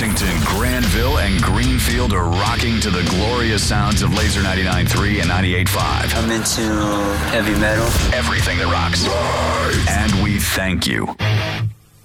Arlington, Granville, and Greenfield are rocking to the glorious sounds of Laser 99.3 and 98.5. I'm into heavy metal. Everything that rocks. And we thank you.